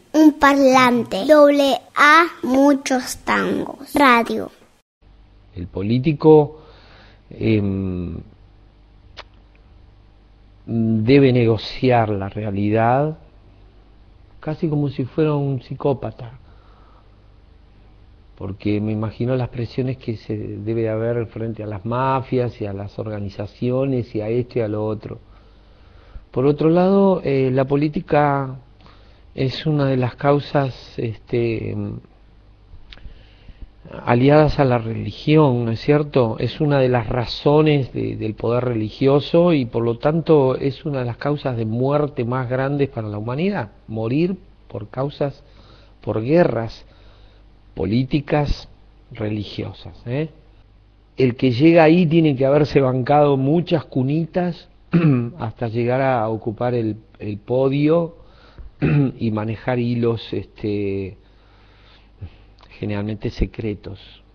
Un parlante. AA, muchos tangos. Radio. El político debe negociar la realidad casi como si fuera un psicópata, porque me imagino las presiones que se debe haber frente a las mafias y a las organizaciones y a esto y a lo otro. Por otro lado, la política es una de las causas aliadas a la religión, ¿no es cierto? Es una de las razones del poder religioso y por lo tanto es una de las causas de muerte más grandes para la humanidad. Morir por guerras políticas religiosas, El que llega ahí tiene que haberse bancado muchas cunitas hasta llegar a ocupar el podio y manejar hilos generalmente secretos.